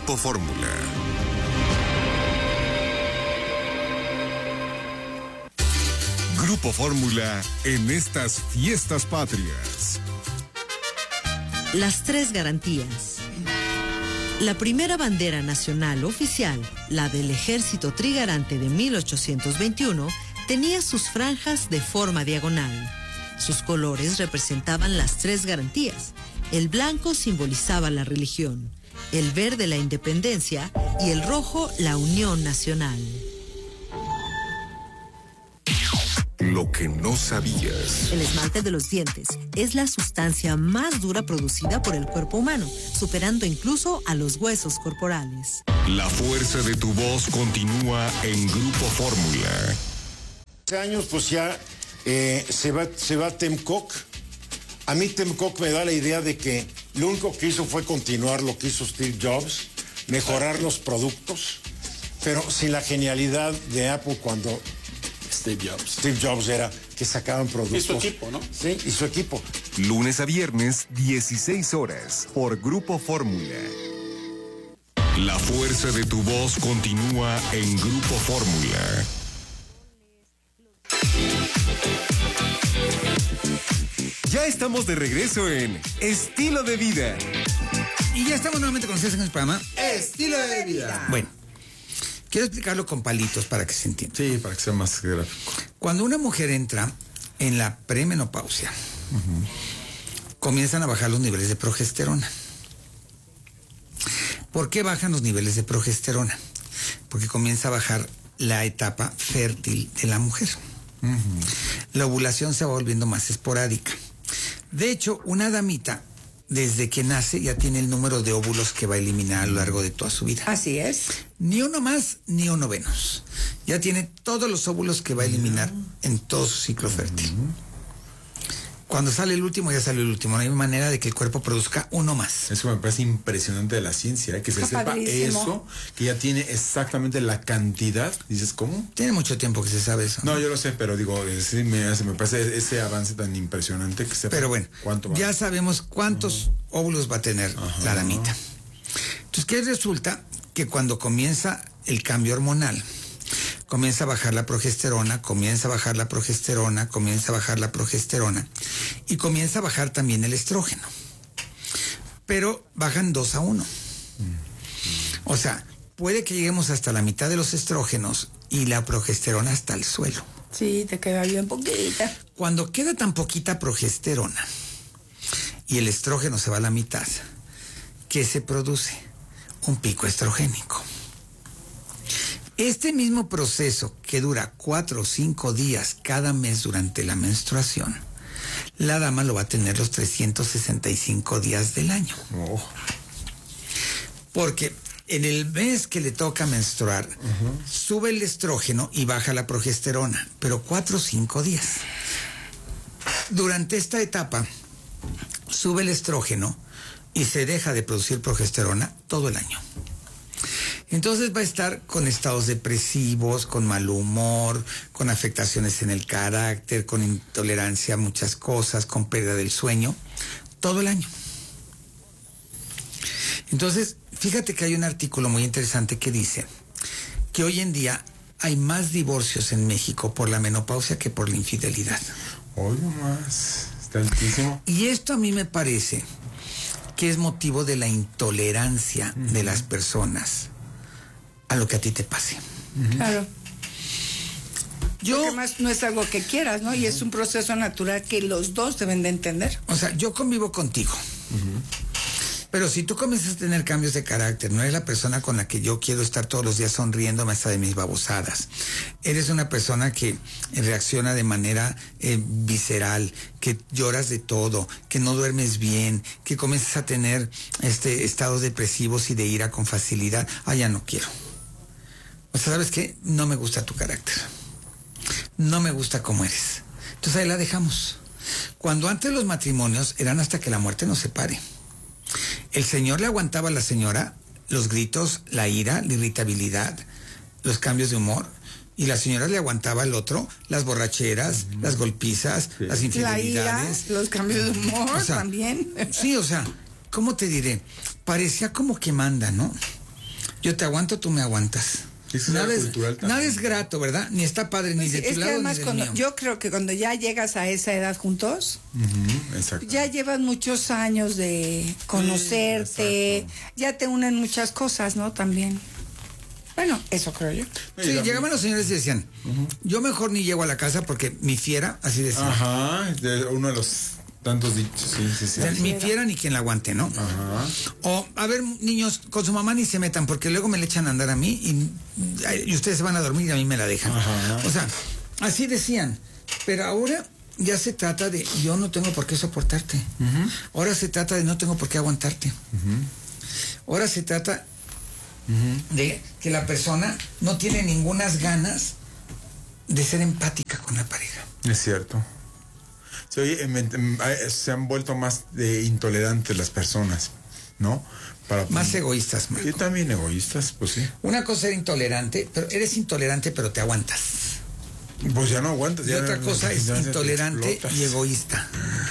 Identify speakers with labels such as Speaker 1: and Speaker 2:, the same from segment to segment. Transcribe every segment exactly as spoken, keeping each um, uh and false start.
Speaker 1: Grupo Fórmula. Grupo Fórmula en estas fiestas patrias.
Speaker 2: Las tres garantías. La primera bandera nacional oficial, la del Ejército Trigarante de mil ochocientos veintiuno, tenía sus franjas de forma diagonal. Sus colores representaban las tres garantías. El blanco simbolizaba la religión, el verde la independencia y el rojo la unión nacional.
Speaker 1: Lo que no sabías.
Speaker 2: El esmalte de los dientes es la sustancia más dura producida por el cuerpo humano, superando incluso a los huesos corporales.
Speaker 1: La fuerza de tu voz continúa en Grupo Fórmula.
Speaker 3: Hace años pues ya eh, se va, se va Tim Cook. A mí Tim Cook me da la idea de que lo único que hizo fue continuar lo que hizo Steve Jobs, mejorar los productos, pero sin la genialidad de Apple cuando
Speaker 4: Steve Jobs.
Speaker 3: Steve Jobs era que sacaban productos.
Speaker 4: Y su equipo, ¿no?
Speaker 3: Sí, y su equipo.
Speaker 1: Lunes a viernes, dieciséis horas, por Grupo Fórmula. La fuerza de tu voz continúa en Grupo Fórmula. Ya estamos de regreso en Estilo de Vida.
Speaker 5: Y ya estamos nuevamente con ustedes en el programa
Speaker 6: Estilo de Vida.
Speaker 5: Bueno, quiero explicarlo con palitos para que se entienda.
Speaker 6: Sí, para que sea más gráfico.
Speaker 5: Cuando una mujer entra en la premenopausia, uh-huh, comienzan a bajar los niveles de progesterona. ¿Por qué bajan los niveles de progesterona? Porque comienza a bajar la etapa fértil de la mujer. Uh-huh. La ovulación se va volviendo más esporádica. De hecho, una damita, desde que nace, ya tiene el número de óvulos que va a eliminar a lo largo de toda su vida.
Speaker 6: Así es.
Speaker 5: Ni uno más, ni uno menos. Ya tiene todos los óvulos que va a eliminar en todo su ciclo fértil. Cuando sale el último, ya sale el último. No hay manera de que el cuerpo produzca uno más.
Speaker 6: Eso me parece impresionante de la ciencia, ¿eh? Que se
Speaker 7: Está
Speaker 6: sepa
Speaker 7: padrísimo.
Speaker 6: eso, que ya tiene exactamente la cantidad. Dices, ¿cómo?
Speaker 5: Tiene mucho tiempo que se sabe eso.
Speaker 6: No, yo lo sé, pero digo, eh, sí, me, hace- me parece ese avance tan impresionante que se
Speaker 5: Pero bueno,
Speaker 6: cuánto va.
Speaker 5: ya sabemos cuántos uh-huh. óvulos va a tener
Speaker 6: Ajá.
Speaker 5: la damita. Entonces, ¿qué resulta? Que cuando comienza el cambio hormonal, comienza a bajar la progesterona, comienza a bajar la progesterona, comienza a bajar la progesterona y comienza a bajar también el estrógeno. Pero bajan dos a uno. O sea, puede que lleguemos hasta la mitad de los estrógenos y la progesterona hasta el suelo.
Speaker 7: Sí, te queda bien poquita.
Speaker 5: Cuando queda tan poquita progesterona y el estrógeno se va a la mitad, ¿qué se produce? Un pico estrogénico. Este mismo proceso, que dura cuatro o cinco días cada mes durante la menstruación, la dama lo va a tener los trescientos sesenta y cinco días del año.
Speaker 6: Oh.
Speaker 5: Porque en el mes que le toca menstruar, uh-huh, sube el estrógeno y baja la progesterona, pero cuatro o cinco días. Durante esta etapa, sube el estrógeno y se deja de producir progesterona todo el año. Entonces va a estar con estados depresivos, con mal humor, con afectaciones en el carácter, con intolerancia a muchas cosas, con pérdida del sueño, todo el año. Entonces, fíjate que hay un artículo muy interesante que dice que hoy en día hay más divorcios en México por la menopausia que por la infidelidad.
Speaker 6: Hoy más, está altísimo.
Speaker 5: Y esto a mí me parece que es motivo de la intolerancia uh-huh. de las personas a lo que a ti te pase.
Speaker 7: Uh-huh. Claro.
Speaker 5: Yo,
Speaker 7: Porque más no es algo que quieras, ¿no? Uh-huh. Y es un proceso natural que los dos deben de entender.
Speaker 5: O sea, yo convivo contigo. Uh-huh. Pero si tú comienzas a tener cambios de carácter, no eres la persona con la que yo quiero estar todos los días sonriéndome hasta de mis babosadas. Eres una persona que reacciona de manera eh, visceral, que lloras de todo, que no duermes bien, que comienzas a tener este estados depresivos y de ira con facilidad. Ah, ya no quiero. O sea, ¿sabes qué? No me gusta tu carácter. No me gusta cómo eres. Entonces ahí la dejamos. Cuando antes los matrimonios eran hasta que la muerte nos separe. El señor le aguantaba a la señora los gritos, la ira, la irritabilidad, los cambios de humor, y la señora le aguantaba al otro las borracheras, uh-huh, las golpizas, sí, las infidelidades.
Speaker 7: La ira, los cambios de humor, o sea, también.
Speaker 5: Sí, o sea, ¿cómo te diré? Parecía como que manda, ¿no? Yo te aguanto, tú me aguantas.
Speaker 6: Eso
Speaker 5: Nada
Speaker 6: es
Speaker 5: es,
Speaker 6: cultural también.
Speaker 5: nada es grato, ¿verdad? Ni está padre, ni
Speaker 7: Pues
Speaker 5: de
Speaker 7: sí,
Speaker 5: tu
Speaker 7: es que
Speaker 5: lado,
Speaker 7: además
Speaker 5: ni del
Speaker 7: cuando,
Speaker 5: mío.
Speaker 7: yo creo que cuando ya llegas a esa edad juntos,
Speaker 6: Ujú, exacto.
Speaker 7: ya llevas muchos años de conocerte,
Speaker 6: exacto.
Speaker 7: ya te unen muchas cosas, ¿no? También. Bueno, eso creo yo.
Speaker 5: Sí, llegaban los señores y decían, yo mejor ni llego a la casa porque mi fiera, así decía.
Speaker 6: Ajá, de uno de los tantos dichos, sí, sí, sí.
Speaker 5: O sea, mi fiera ni quien la aguante, ¿no?
Speaker 6: Ajá.
Speaker 5: O, a ver, niños, con su mamá ni se metan, porque luego me le echan a andar a mí y, y ustedes se van a dormir y a mí me la dejan.
Speaker 6: Ajá.
Speaker 5: O sea, así decían. Pero ahora ya se trata de, yo no tengo por qué soportarte.
Speaker 6: Uh-huh.
Speaker 5: Ahora se trata de, no tengo por qué aguantarte.
Speaker 6: Uh-huh.
Speaker 5: Ahora se trata
Speaker 6: Uh-huh.
Speaker 5: de que la persona no tiene ningunas ganas de ser empática con la pareja.
Speaker 6: Es cierto. Sí, oye, em, em, eh, se han vuelto más de intolerantes las personas, ¿no? Para,
Speaker 5: Más egoístas, Marco.
Speaker 6: Y también egoístas, pues sí.
Speaker 5: Una cosa es intolerante, pero eres intolerante, pero te aguantas.
Speaker 6: Pues ya no aguantas.
Speaker 5: Y
Speaker 6: Ya
Speaker 5: otra
Speaker 6: no-
Speaker 5: cosa es
Speaker 6: ya te
Speaker 5: intolerante
Speaker 6: explotas.
Speaker 5: y egoísta.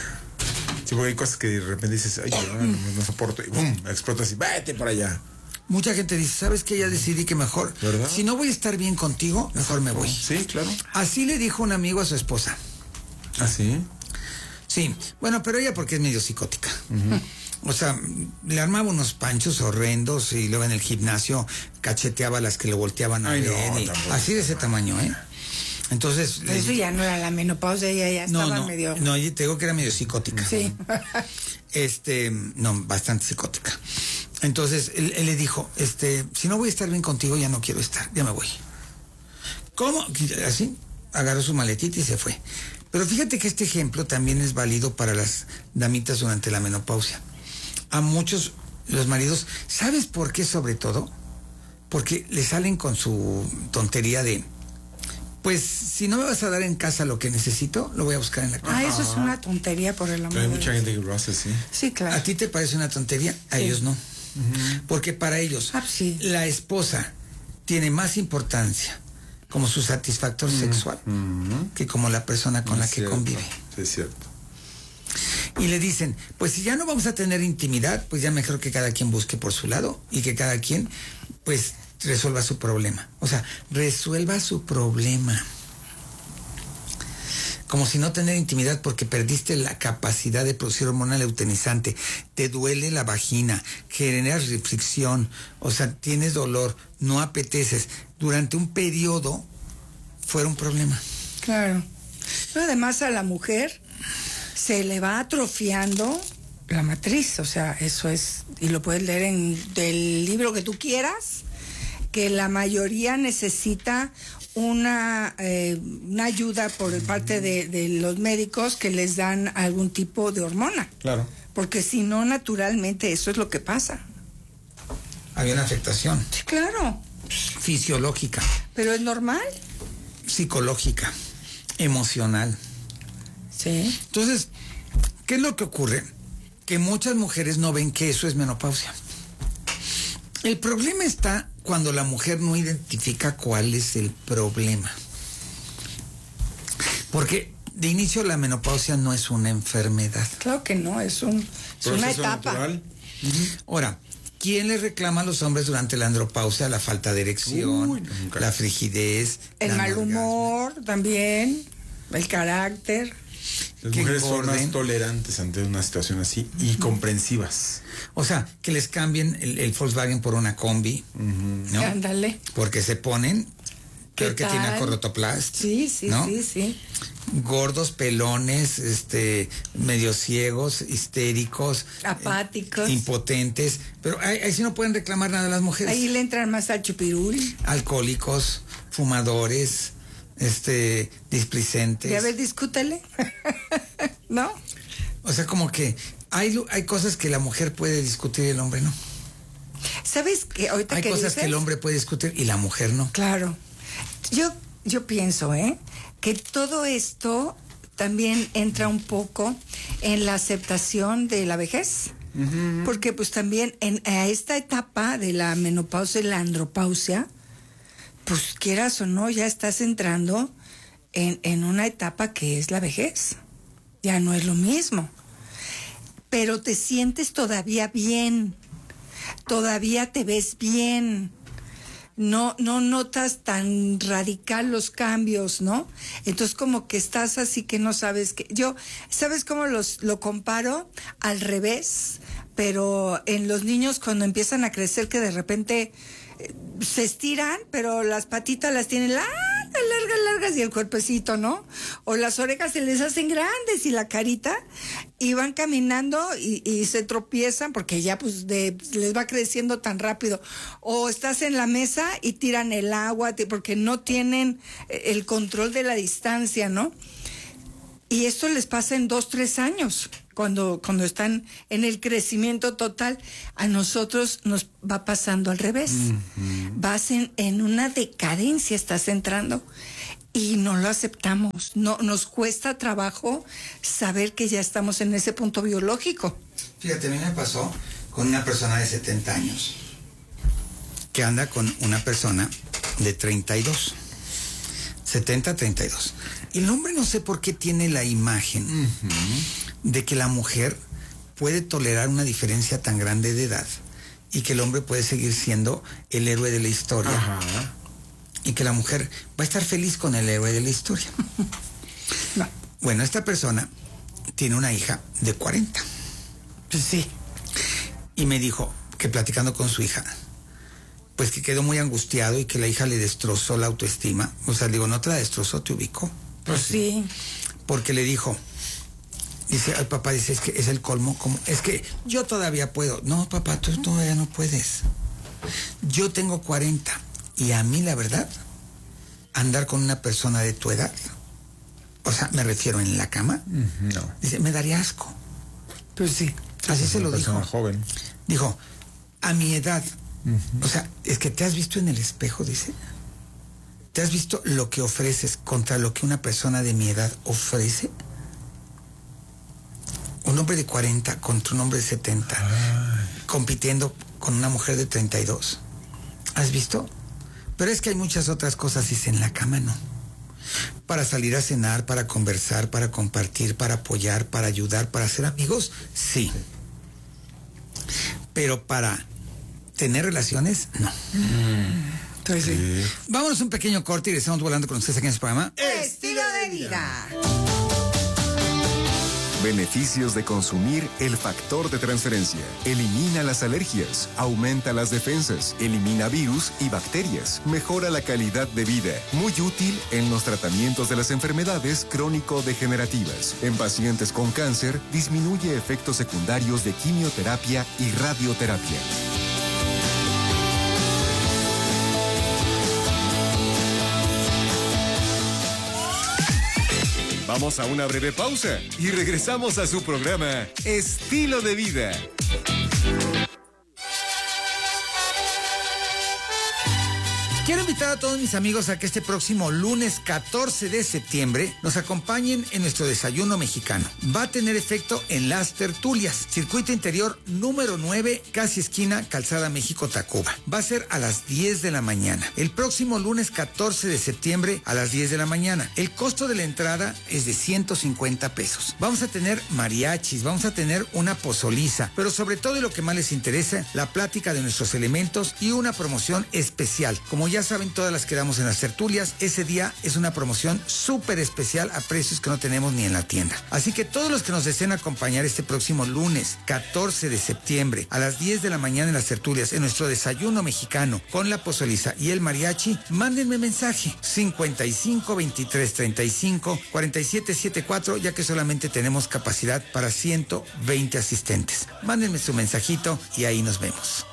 Speaker 6: Sí, porque hay cosas que de repente dices, ay, yo no, no soporto, y ¡bum! Explotas y vete para allá.
Speaker 5: Mucha gente dice, ¿sabes qué? Ya decidí que mejor,
Speaker 6: ¿verdad?
Speaker 5: si no voy a estar bien contigo, mejor me voy.
Speaker 6: Sí, claro.
Speaker 5: Así le dijo un amigo a su esposa.
Speaker 6: ¿Ah, sí?
Speaker 5: Sí, bueno, pero ella porque es medio psicótica. O sea, le armaba unos panchos horrendos y luego en el gimnasio cacheteaba a las que lo volteaban a
Speaker 6: Ay, no,
Speaker 5: ver. y
Speaker 6: tampoco.
Speaker 5: así de ese tamaño, ¿eh? Entonces...
Speaker 7: Pero eso ya no era la menopausia, ella ya
Speaker 5: no,
Speaker 7: estaba
Speaker 5: no,
Speaker 7: medio...
Speaker 5: no, yo te digo que era medio psicótica.
Speaker 7: Sí.
Speaker 5: Este, no, bastante psicótica. Entonces, él, él le dijo, este, si no voy a estar bien contigo, ya no quiero estar, ya me voy. ¿Cómo? Así, agarró su maletita y se fue. Pero fíjate que este ejemplo también es válido para las damitas durante la menopausia. A muchos, los maridos, ¿sabes por qué sobre todo? Porque le salen con su tontería de, pues, si no me vas a dar en casa lo que necesito, lo voy a buscar en la casa.
Speaker 7: Ah, eso es una tontería por el amor
Speaker 6: Hay
Speaker 7: de
Speaker 6: mucha
Speaker 7: Dios.
Speaker 6: gente que lo hace así.
Speaker 7: Sí, claro.
Speaker 5: ¿A ti te parece una tontería? A
Speaker 7: Sí.
Speaker 5: ellos no. Porque para ellos,
Speaker 7: Ah, sí.
Speaker 5: la esposa tiene más importancia como su satisfactor sexual que como la persona con la
Speaker 6: Es
Speaker 5: que
Speaker 6: cierto,
Speaker 5: convive.
Speaker 6: sí, es cierto.
Speaker 5: Y le dicen, pues si ya no vamos a tener intimidad, pues ya mejor que cada quien busque por su lado y que cada quien, pues, resuelva su problema. O sea, resuelva su problema. Como si no tener intimidad porque perdiste la capacidad de producir hormona luteinizante, te duele la vagina, generas fricción, o sea, tienes dolor, no apeteces. Durante un periodo fuera un problema.
Speaker 7: Claro. Pero además a la mujer se le va atrofiando la matriz, o sea, eso es, y lo puedes leer en del libro que tú quieras, que la mayoría necesita una, eh, una ayuda por parte de, de los médicos que les dan algún tipo de hormona.
Speaker 6: Claro.
Speaker 7: Porque si no, naturalmente eso es lo que pasa.
Speaker 5: Había una afectación
Speaker 7: Sí, claro.
Speaker 5: fisiológica,
Speaker 7: Pero es normal.
Speaker 5: psicológica, emocional.
Speaker 7: Sí.
Speaker 5: Entonces, ¿qué es lo que ocurre? Que muchas mujeres no ven que eso es menopausia. El problema está cuando la mujer no identifica cuál es el problema. Porque de inicio la menopausia no es una enfermedad.
Speaker 7: Claro que no, es un es una
Speaker 6: Proceso
Speaker 7: etapa.
Speaker 6: natural.
Speaker 5: Ahora, ¿quién le reclama a los hombres durante la andropausia? La falta de erección,
Speaker 6: Uy, nunca.
Speaker 5: la frigidez,
Speaker 7: El
Speaker 5: la
Speaker 7: mal
Speaker 5: anorgasmia.
Speaker 7: humor también, el carácter.
Speaker 6: Las
Speaker 5: Que
Speaker 6: mujeres son
Speaker 5: engorden.
Speaker 6: más tolerantes ante una situación así y comprensivas.
Speaker 5: O sea, que les cambien el, el Volkswagen por una combi, ¿no?
Speaker 7: Ándale.
Speaker 5: Porque se ponen,
Speaker 7: ¿Qué
Speaker 5: peor que
Speaker 7: tal?
Speaker 5: tiene acorrotoplast.
Speaker 7: Sí, sí,
Speaker 5: ¿no?
Speaker 7: sí, sí.
Speaker 5: Gordos, pelones, este, medio ciegos, histéricos,
Speaker 7: Apáticos.
Speaker 5: eh, impotentes, pero ahí, ahí sí no pueden reclamar nada las mujeres.
Speaker 7: Ahí le entran más al chupirul.
Speaker 5: Alcohólicos, fumadores, este, displicentes.
Speaker 7: Y a ver, discútele. ¿No?
Speaker 5: O sea, como que hay, lu- hay cosas que la mujer puede discutir y el hombre no.
Speaker 7: ¿Sabes qué? Ahorita
Speaker 5: Hay
Speaker 7: que
Speaker 5: cosas
Speaker 7: dices,
Speaker 5: que el hombre puede discutir y la mujer no.
Speaker 7: Claro. Yo, yo pienso, ¿eh? Que todo esto también entra un poco en la aceptación de la vejez. Porque pues también en a esta etapa de la menopausia y la andropausia, pues quieras o no, ya estás entrando en, en una etapa que es la vejez. Ya no es lo mismo. Pero te sientes todavía bien. Todavía te ves bien. no, no notas tan radical los cambios, ¿no? Entonces como que estás así que no sabes que... Yo, ¿sabes cómo los, lo comparo? Al revés, pero en los niños cuando empiezan a crecer que de repente eh, se estiran, pero las patitas las tienen largas, largas, largas y el cuerpecito, ¿no? O las orejas se les hacen grandes y la carita, y van caminando y, y se tropiezan porque ya pues de, les va creciendo tan rápido. O estás en la mesa y tiran el agua porque no tienen el control de la distancia, ¿no? Y esto les pasa en dos, tres años, cuando, cuando están en el crecimiento total. A nosotros nos va pasando al revés. Uh-huh. Vas en, en una decadencia, estás entrando. Y no lo aceptamos. No, nos cuesta trabajo saber que ya estamos en ese punto biológico.
Speaker 5: Fíjate, a mí me pasó con una persona de setenta años que anda con una persona de treinta y dos. setenta, treinta y dos. El hombre no sé por qué tiene la imagen uh-huh. de que la mujer puede tolerar una diferencia tan grande de edad y que el hombre puede seguir siendo el héroe de la historia. Uh-huh. Y que la mujer va a estar feliz con el héroe de la historia. No. Bueno, esta persona tiene una hija de cuarenta.
Speaker 7: Pues sí.
Speaker 5: Y me dijo que platicando con su hija, pues que quedó muy angustiado y que la hija le destrozó la autoestima. O sea, digo, no te la destrozó, te ubicó.
Speaker 7: Pues sí.
Speaker 5: Porque le dijo, dice, al papá, dice, es que es el colmo, como, es que yo todavía puedo. No, papá, tú todavía no puedes. Yo tengo cuarenta. Y a mí, la verdad, andar con una persona de tu edad, o sea, me refiero en la cama, uh-huh. no. Dice, me daría asco.
Speaker 7: Pues sí.
Speaker 5: Así
Speaker 6: es
Speaker 5: se lo
Speaker 6: una
Speaker 5: dijo.
Speaker 6: persona joven.
Speaker 5: Dijo, a mi edad,
Speaker 6: uh-huh.
Speaker 5: o sea, es que te has visto en el espejo, dice. ¿Te has visto lo que ofreces contra lo que una persona de mi edad ofrece? Un hombre de cuarenta contra un hombre de setenta, ay, compitiendo con una mujer de treinta y dos. ¿Has visto? Pero es que hay muchas otras cosas, dice, en la cama no. Para salir a cenar, para conversar, para compartir, para apoyar, para ayudar, para ser amigos, sí. Pero para tener relaciones, no.
Speaker 7: Mm. Entonces, sí.
Speaker 5: Vámonos un pequeño corte y estamos volando con ustedes aquí en este programa.
Speaker 7: Estilo de vida.
Speaker 1: Beneficios de consumir el factor de transferencia. Elimina las alergias, aumenta las defensas, elimina virus y bacterias, mejora la calidad de vida. Muy útil en los tratamientos de las enfermedades crónico-degenerativas. En pacientes con cáncer, disminuye efectos secundarios de quimioterapia y radioterapia. Vamos a una breve pausa y regresamos a su programa Estilo de Vida.
Speaker 5: Quiero invitar a todos mis amigos a que este próximo lunes catorce de septiembre nos acompañen en nuestro desayuno mexicano. Va a tener efecto en Las Tertulias, circuito interior número nueve, casi esquina Calzada México-Tacuba. Va a ser a las diez de la mañana. El próximo lunes catorce de septiembre a las diez de la mañana. El costo de la entrada es de ciento cincuenta pesos. Vamos a tener mariachis, vamos a tener una pozoliza, pero sobre todo y lo que más les interesa, la plática de nuestros elementos y una promoción especial. Como ya saben, todas las que damos en Las Tertulias, ese día es una promoción súper especial a precios que no tenemos ni en la tienda. Así que todos los que nos deseen acompañar este próximo lunes catorce de septiembre a las diez de la mañana en Las Tertulias, en nuestro desayuno mexicano con la pozoliza y el mariachi, mándenme mensaje cincuenta y cinco, veintitrés, treinta y cinco, cuarenta y siete setenta y cuatro, ya que solamente tenemos capacidad para ciento veinte asistentes. Mándenme su mensajito y ahí nos vemos.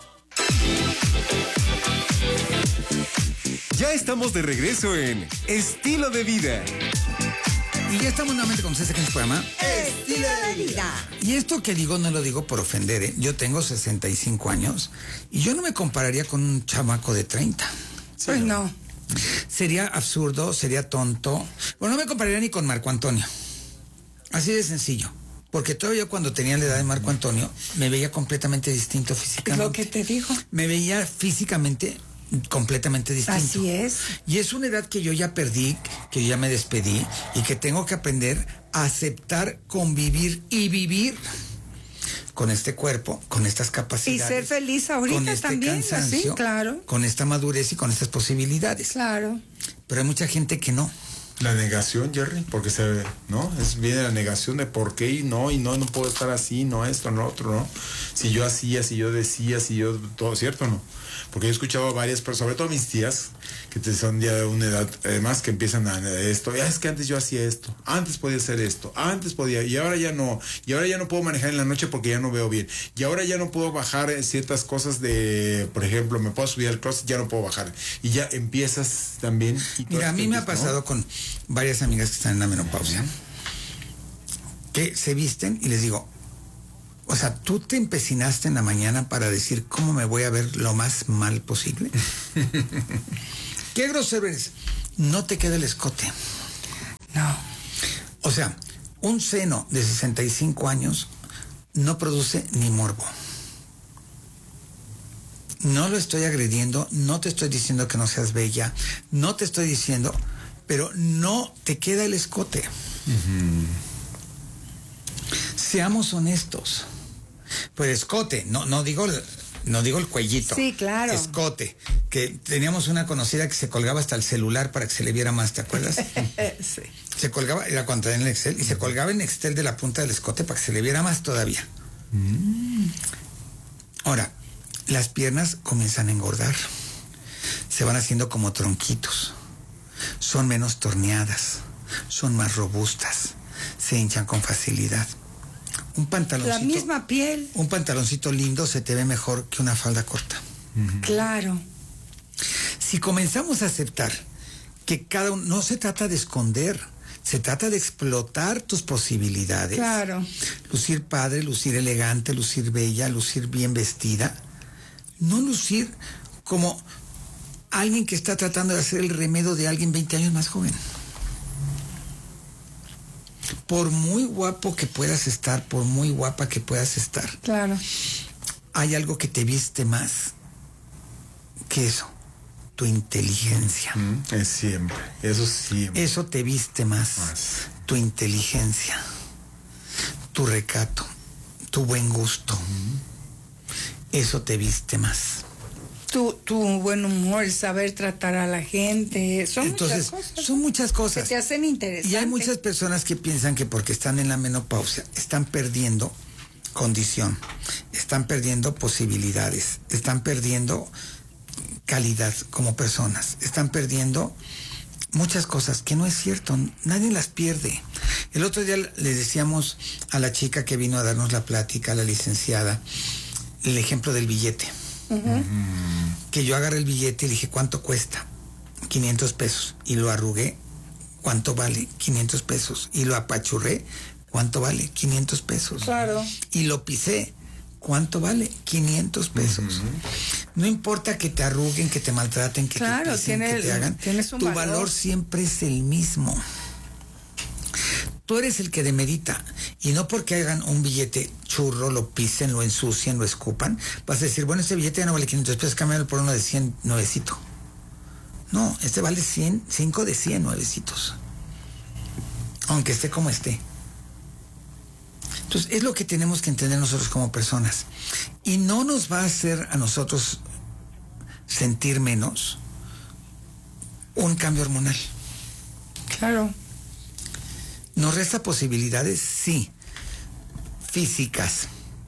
Speaker 1: Ya estamos de regreso en Estilo de Vida.
Speaker 5: Y ya estamos nuevamente con ustedes aquí en el programa
Speaker 7: Estilo de Vida.
Speaker 5: Y esto que digo no lo digo por ofender, ¿eh? Yo tengo sesenta y cinco años y yo no me compararía con un chamaco de treinta.
Speaker 7: Pues no.
Speaker 5: Sería absurdo, sería tonto. Bueno, no me compararía ni con Marco Antonio. Así de sencillo. Porque todavía cuando tenía la edad de Marco Antonio me veía completamente distinto físicamente.
Speaker 7: Lo que te digo.
Speaker 5: Me veía físicamente completamente distinto.
Speaker 7: Así es.
Speaker 5: Y es una edad que yo ya perdí, que yo ya me despedí y que tengo que aprender a aceptar, convivir y vivir con este cuerpo, con estas
Speaker 7: Y
Speaker 5: capacidades.
Speaker 7: ser feliz ahorita
Speaker 5: con este
Speaker 7: también,
Speaker 5: cansancio,
Speaker 7: así, claro.
Speaker 5: con esta madurez y con estas posibilidades.
Speaker 7: Claro.
Speaker 5: Pero hay mucha gente que no.
Speaker 6: La negación, Jerry, porque se, ¿no? Es viene la negación de por qué y no, y no, no puedo estar así, no esto, no otro, ¿no? Si yo hacía, si yo decía, si yo, todo cierto, ¿no? Porque yo he escuchado a varias personas, sobre todo mis tías, que te son ya de una edad, además que empiezan a esto, ya es que antes yo hacía esto, antes podía hacer esto, antes podía, y ahora ya no, y ahora ya no puedo manejar en la noche porque ya no veo bien, y ahora ya no puedo bajar ciertas cosas de, por ejemplo, me puedo subir al closet, ya no puedo bajar, y ya empiezas también. Y
Speaker 5: Mira, a mí me ha
Speaker 6: empiezas,
Speaker 5: pasado,
Speaker 6: ¿no?
Speaker 5: con varias amigas que están en la menopausia, que se visten y les digo, o sea, tú te empecinaste en la mañana para decir cómo me voy a ver lo más mal posible. Qué grosero eres. No te queda el escote.
Speaker 7: No.
Speaker 5: O sea, un seno de sesenta y cinco años no produce ni morbo. No lo estoy agrediendo, no te estoy diciendo que no seas bella, no te estoy diciendo, pero no te queda el escote. Uh-huh. Seamos honestos. Pues escote, no, no digo no digo el cuellito.
Speaker 7: Sí, claro.
Speaker 5: Escote, que teníamos una conocida que se colgaba hasta el celular para que se le viera más, ¿te acuerdas?
Speaker 7: Sí.
Speaker 5: Se colgaba, era cuando en el Excel, y se colgaba en Excel de la punta del escote para que se le viera más todavía. Mm. Ahora, las piernas comienzan a engordar, se van haciendo como tronquitos, son menos torneadas, son más robustas, se hinchan con facilidad. Un pantaloncito,
Speaker 7: la misma piel.
Speaker 5: Un pantaloncito lindo se te ve mejor que una falda corta.
Speaker 7: Uh-huh. Claro.
Speaker 5: Si comenzamos a aceptar que cada uno, no se trata de esconder, se trata de explotar tus posibilidades.
Speaker 7: Claro.
Speaker 5: Lucir padre, lucir elegante, lucir bella, lucir bien vestida. No lucir como alguien que está tratando de hacer el remedio de alguien veinte años más joven. Por muy guapo que puedas estar, por muy guapa que puedas estar.
Speaker 7: Claro.
Speaker 5: Hay algo que te viste más que eso. Tu inteligencia.
Speaker 6: Mm, es siempre. Eso siempre.
Speaker 5: Eso te viste más. más. Tu inteligencia. Tu recato. Tu buen gusto. Uh-huh. Eso te viste más.
Speaker 7: Tu, tu buen humor, el saber tratar a la gente, son
Speaker 5: Entonces,
Speaker 7: muchas cosas.
Speaker 5: Son muchas cosas.
Speaker 7: Que te hacen interesante.
Speaker 5: Y hay muchas personas que piensan que porque están en la menopausia están perdiendo condición, están perdiendo posibilidades, están perdiendo calidad como personas, están perdiendo muchas cosas que no es cierto, nadie las pierde. El otro día le decíamos a la chica que vino a darnos la plática, a la licenciada, el ejemplo del billete. Uh-huh. Que yo agarré el billete y le dije, ¿cuánto cuesta? quinientos pesos. Y lo arrugué, ¿cuánto vale? quinientos pesos. Y lo apachurré, ¿cuánto vale? quinientos pesos.
Speaker 7: Claro.
Speaker 5: Y lo pisé, ¿cuánto vale? quinientos pesos. Uh-huh. No importa que te arruguen, que te maltraten, que
Speaker 7: claro,
Speaker 5: te pisen,
Speaker 7: tiene,
Speaker 5: que te hagan.
Speaker 7: Tienes un
Speaker 5: tu
Speaker 7: valor.
Speaker 5: valor siempre es el mismo. Tú eres el que demerita, y no porque hagan un billete churro, lo pisen, lo ensucien, lo escupan, vas a decir, bueno, este billete ya no vale quinientos pesos, cámbialo por uno de cien nuevecito. No, este vale cien, cinco de cien nuevecitos, aunque esté como esté. Entonces, es lo que tenemos que entender nosotros como personas, y no nos va a hacer a nosotros sentir menos un cambio hormonal.
Speaker 7: Claro.
Speaker 5: ¿Nos resta posibilidades? Sí. Físicas.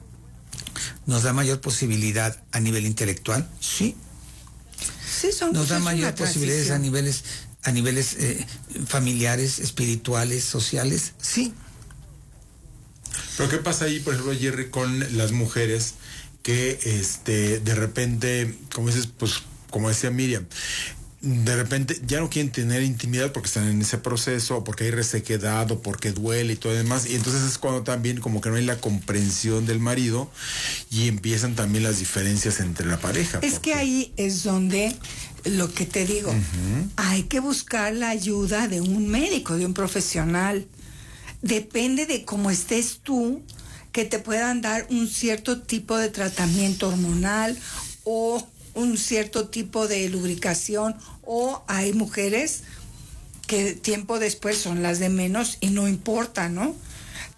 Speaker 5: ¿Nos da mayor posibilidad a nivel intelectual? Sí.
Speaker 7: Sí, son
Speaker 5: ¿Nos da
Speaker 7: es
Speaker 5: mayor posibilidades a niveles, a niveles eh, familiares, espirituales, sociales? Sí.
Speaker 6: Pero ¿qué pasa ahí, por ejemplo, Jerry, con las mujeres que este de repente, como dices, pues como decía Miriam, de repente ya no quieren tener intimidad porque están en ese proceso, o porque hay resequedad, o porque duele y todo demás, y entonces es cuando también como que no hay la comprensión del marido y empiezan también las diferencias entre la pareja.
Speaker 7: Es
Speaker 6: porque...
Speaker 7: que ahí es donde, lo que te digo, uh-huh. hay que buscar la ayuda de un médico, de un profesional. Depende de cómo estés tú, que te puedan dar un cierto tipo de tratamiento hormonal o un cierto tipo de lubricación, o hay mujeres que tiempo después son las de menos y no importa, ¿no?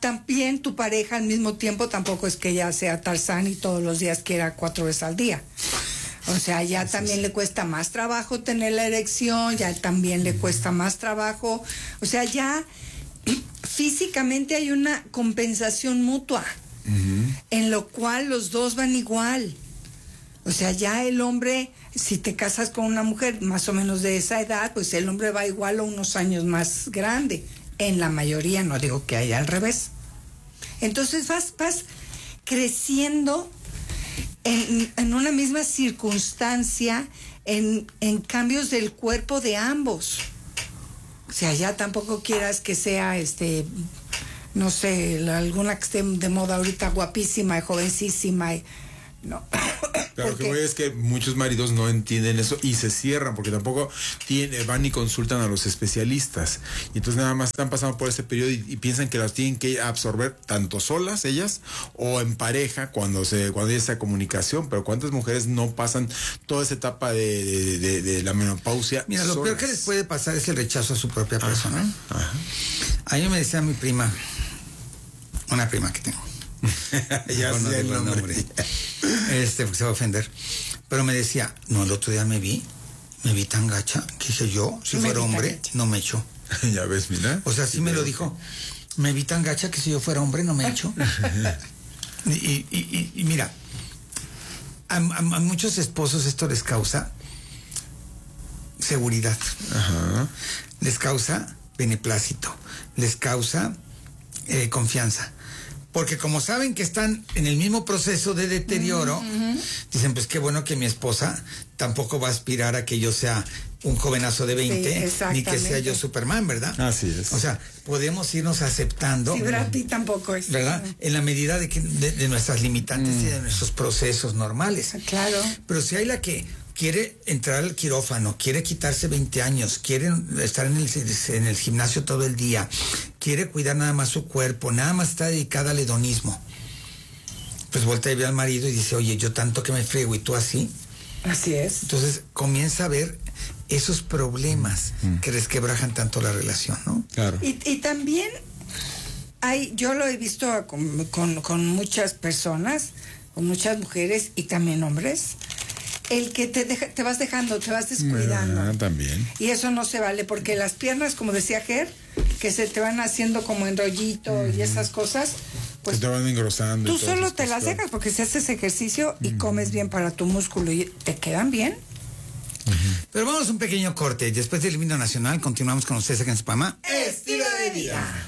Speaker 7: también tu pareja al mismo tiempo tampoco es que ella sea Tarzán y todos los días quiera cuatro veces al día. O sea, ya también le cuesta más trabajo tener la erección, ya también le cuesta más trabajo. O sea, ya físicamente hay una compensación mutua, uh-huh. en lo cual los dos van igual. O sea, ya el hombre, si te casas con una mujer más o menos de esa edad, pues el hombre va igual o unos años más grande. En la mayoría, no digo que haya al revés. Entonces vas, vas creciendo en, en una misma circunstancia, en, en cambios del cuerpo de ambos. O sea, ya tampoco quieras que sea, este, no sé, la, alguna que esté de moda ahorita guapísima y jovencísima. Y, no.
Speaker 6: Claro, lo que voy es que muchos maridos no entienden eso y se cierran porque tampoco tiene, van y consultan a los especialistas. Y entonces nada más están pasando por ese periodo y, y piensan que las tienen que absorber tanto solas ellas o en pareja cuando se cuando hay esa comunicación. Pero ¿cuántas mujeres no pasan toda esa etapa de, de, de, de la menopausia?
Speaker 5: Mira, lo
Speaker 6: solas?
Speaker 5: peor que les puede pasar es el rechazo a su propia persona.
Speaker 6: Ajá, ajá.
Speaker 5: A mí me decía mi prima, una prima que tengo.
Speaker 6: Ya
Speaker 5: no
Speaker 6: sé el
Speaker 5: digo el
Speaker 6: nombre.
Speaker 5: nombre. Este, porque se va a ofender. Pero me decía, no, el otro día me vi, me vi tan gacha, que dije yo, si
Speaker 7: Me
Speaker 5: fuera
Speaker 7: vi tan
Speaker 5: hombre,
Speaker 7: gacha.
Speaker 5: no me echo.
Speaker 6: Ya ves, mira.
Speaker 5: O sea, sí me lo dijo. Me vi tan gacha que si yo fuera hombre, no me echo. y, y, y, y mira, a, a, a muchos esposos esto les causa seguridad.
Speaker 6: Ajá.
Speaker 5: Les causa beneplácito. Les causa eh, confianza. Porque como saben que están en el mismo proceso de deterioro, uh-huh. dicen, pues qué bueno que mi esposa tampoco va a aspirar a que yo sea un jovenazo de veinte, sí, ni que sea yo Superman, ¿verdad?
Speaker 6: Así es.
Speaker 5: O sea, podemos irnos aceptando.
Speaker 7: Sí, Brad Pitt tampoco es.
Speaker 5: ¿Verdad? En la medida de, que, de, de nuestras limitantes mm. y de nuestros procesos normales.
Speaker 7: Claro.
Speaker 5: Pero si hay la que quiere entrar al quirófano, quiere quitarse veinte años, quiere estar en el, en el gimnasio todo el día, quiere cuidar nada más su cuerpo, nada más está dedicada al hedonismo, pues voltea y ve al marido y dice, oye, yo tanto que me friego y tú así.
Speaker 7: Así es.
Speaker 5: Entonces comienza a ver esos problemas mm. que resquebrajan tanto la relación, ¿no?
Speaker 6: Claro.
Speaker 7: Y, y también hay, yo lo he visto con, con, con muchas personas, con muchas mujeres y también hombres, el que te deja, te vas dejando, te vas descuidando.
Speaker 6: Ah, también.
Speaker 7: Y eso no se vale, porque las piernas, como decía Ger, que se te van haciendo como en rollito uh-huh. y esas cosas, pues
Speaker 6: se te van engrosando.
Speaker 7: Tú solo te las dejas porque si haces ejercicio y uh-huh. comes bien para tu músculo y te quedan bien.
Speaker 5: Uh-huh. Pero vamos a un pequeño corte. Después del himno nacional continuamos con ustedes acá en Spama.
Speaker 7: Estilo de vida.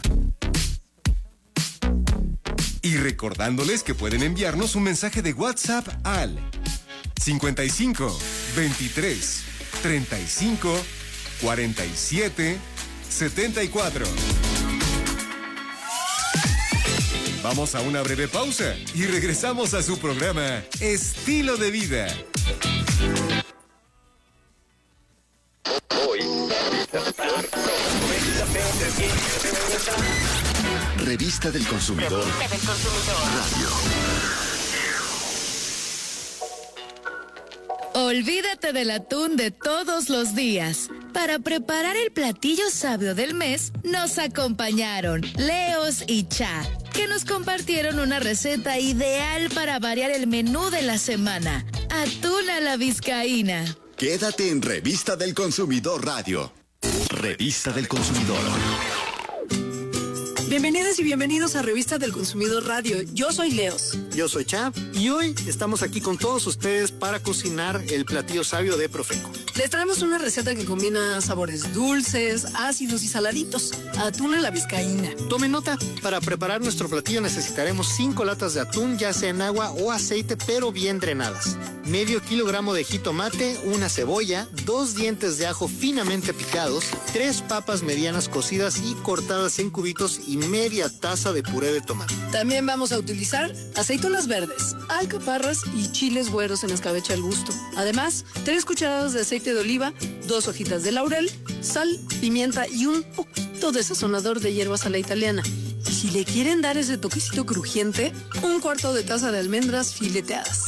Speaker 1: Y recordándoles que pueden enviarnos un mensaje de WhatsApp al cincuenta y cinco, veintitrés, treinta y cinco, cuarenta y siete, setenta y cuatro. Vamos a una breve pausa y regresamos a su programa Estilo de Vida.
Speaker 4: Revista del Consumidor. Revista del Consumidor. Radio.
Speaker 8: Olvídate del atún de todos los días. Para preparar el platillo sabio del mes, nos acompañaron Leos y Cha, que nos compartieron una receta ideal para variar el menú de la semana. Atún a la vizcaína.
Speaker 4: Quédate en Revista del Consumidor Radio. Revista del Consumidor.
Speaker 9: Bienvenidas y bienvenidos a Revista del Consumidor Radio. Yo soy Leos.
Speaker 10: Yo soy Chap y hoy estamos aquí con todos ustedes para cocinar el platillo sabio de Profeco.
Speaker 9: Les traemos una receta que combina sabores dulces, ácidos y saladitos. Atún a la vizcaína.
Speaker 10: Tomen nota, para preparar nuestro platillo necesitaremos cinco latas de atún, ya sea en agua o aceite, pero bien drenadas. Medio kilogramo de jitomate, una cebolla, dos dientes de ajo finamente picados, tres papas medianas cocidas y cortadas en cubitos y media taza de puré de tomate.
Speaker 9: También vamos a utilizar aceitunas verdes, alcaparras y chiles güeros en escabeche al gusto. Además, tres cucharadas de aceite de oliva, dos hojitas de laurel, sal, pimienta y un poquito de sazonador de hierbas a la italiana. Y si le quieren dar ese toquecito crujiente, un cuarto de taza de almendras fileteadas.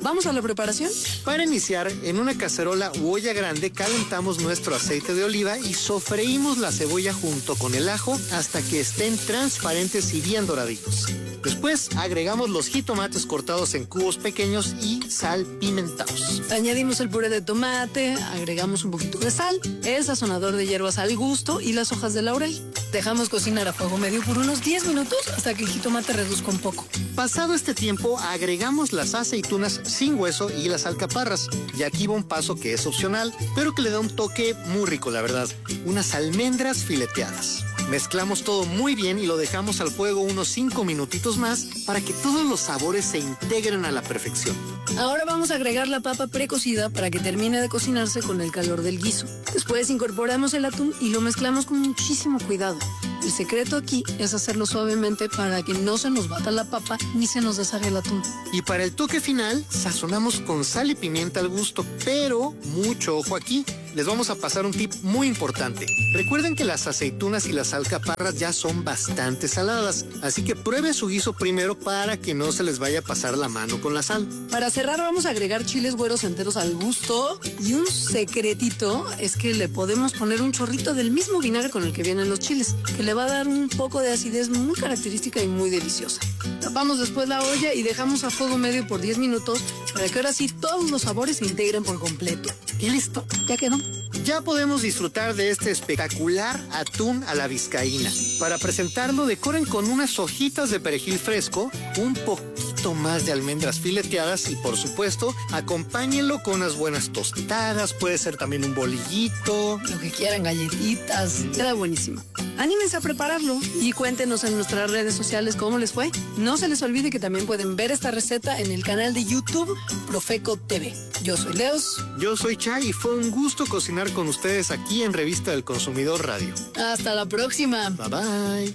Speaker 9: ¿Vamos a la preparación?
Speaker 10: Para iniciar, en una cacerola u olla grande calentamos nuestro aceite de oliva y sofreímos la cebolla junto con el ajo hasta que estén transparentes y bien doraditos. Después agregamos los jitomates cortados en cubos pequeños y salpimentados.
Speaker 9: Añadimos el puré de tomate, agregamos un poquito de sal, el sazonador de hierbas al gusto y las hojas de laurel. Dejamos cocinar a fuego medio por unos diez minutos hasta que el jitomate reduzca un poco.
Speaker 10: Pasado este tiempo, agregamos las aceitunas sin hueso y las alcaparras. Y aquí va un paso que es opcional, pero que le da un toque muy rico, la verdad. Unas almendras fileteadas. Mezclamos todo muy bien y lo dejamos al fuego unos cinco minutitos más para que todos los sabores se integren a la perfección.
Speaker 9: Ahora vamos a agregar la papa precocida para que termine de cocinarse con el calor del guiso. Después incorporamos el atún y lo mezclamos con muchísimo cuidado. El secreto aquí es hacerlo suavemente para que no se nos bata la papa ni se nos deshaga el atún.
Speaker 10: Y para el toque final, sazonamos con sal y pimienta al gusto, pero mucho ojo aquí. Les vamos a pasar un tip muy importante. Recuerden que las aceitunas y las alcaparras ya son bastante saladas, así que pruebe su guiso primero para que no se les vaya a pasar la mano con la sal.
Speaker 9: Para cerrar vamos a agregar chiles güeros enteros al gusto y un secretito es que le podemos poner un chorrito del mismo vinagre con el que vienen los chiles, que le va a dar un poco de acidez muy característica y muy deliciosa. Tapamos después la olla y dejamos a fuego medio por diez minutos para que ahora sí todos los sabores se integren por completo. Y listo, ya quedó.
Speaker 10: Ya podemos disfrutar de este espectacular atún a la vizcaína. Para presentarlo, decoren con unas hojitas de perejil fresco, un poquito más de almendras fileteadas y, por supuesto, acompáñenlo con unas buenas tostadas, puede ser también un bolillito.
Speaker 9: Lo que quieran, galletitas, queda buenísimo. Anímense a prepararlo y cuéntenos en nuestras redes sociales cómo les fue. No se les olvide que también pueden ver esta receta en el canal de YouTube Profeco T V. Yo soy Leos.
Speaker 10: Yo soy Chay y fue un gusto cocinar con ustedes aquí en Revista del Consumidor Radio.
Speaker 9: Hasta la próxima.
Speaker 10: Bye bye.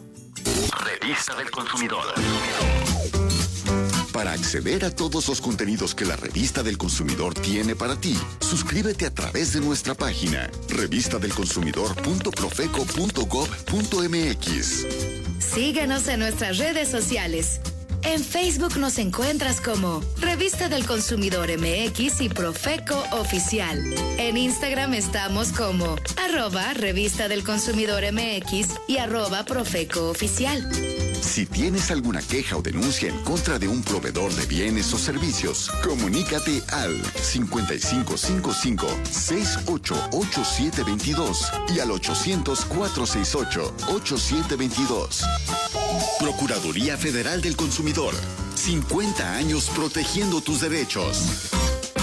Speaker 4: Revista del Consumidor. Para acceder a todos los contenidos que la Revista del Consumidor tiene para ti, suscríbete a través de nuestra página revista del consumidor punto profeco punto gob punto mx.
Speaker 8: Síguenos en nuestras redes sociales. En Facebook nos encuentras como Revista del Consumidor M X y Profeco Oficial. En Instagram estamos como arroba Revista del Consumidor M X y arroba Profeco Oficial.
Speaker 4: Si tienes alguna queja o denuncia en contra de un proveedor de bienes o servicios, comunícate al cincuenta y cinco cincuenta y cinco, sesenta y ocho, ochenta y siete veintidós y al ochocientos, cuatrocientos sesenta y ocho, ochenta y siete veintidós. Procuraduría Federal del Consumidor. cincuenta años protegiendo tus derechos.